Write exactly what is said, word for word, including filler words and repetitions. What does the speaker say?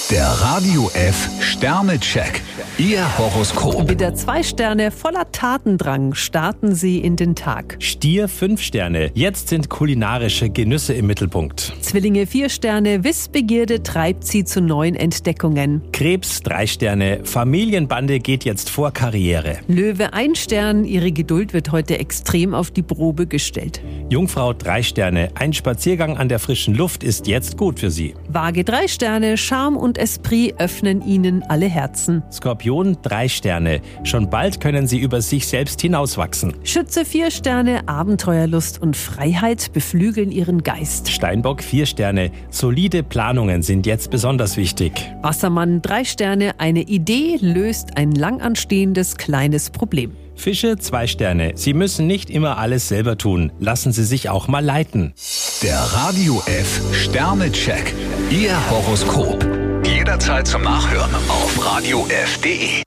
Der Radio F Sternecheck. Ihr Horoskop. Widder, zwei Sterne, voller Tatendrang starten Sie in den Tag. Stier fünf Sterne. Jetzt sind kulinarische Genüsse im Mittelpunkt. Zwillinge vier Sterne, Wissbegierde treibt Sie zu neuen Entdeckungen. Krebs drei Sterne. Familienbande geht jetzt vor Karriere. Löwe ein Stern, Ihre Geduld wird heute extrem auf die Probe gestellt. Jungfrau drei Sterne. Ein Spaziergang an der frischen Luft ist jetzt gut für Sie. Waage drei Sterne, Charme und Esprit öffnen Ihnen alle Herzen. Skorpion drei Sterne. Schon bald können Sie über sich selbst hinauswachsen. Schütze vier Sterne, Abenteuerlust und Freiheit beflügeln Ihren Geist. Steinbock vier Sterne. Solide Planungen sind jetzt besonders wichtig. Wassermann drei Sterne, eine Idee löst ein lang anstehendes kleines Problem. Fische zwei Sterne. Sie müssen nicht immer alles selber tun. Lassen Sie sich auch mal leiten. Der Radio F Sternecheck. Ihr Horoskop. Jederzeit zum Nachhören auf radio f punkt de.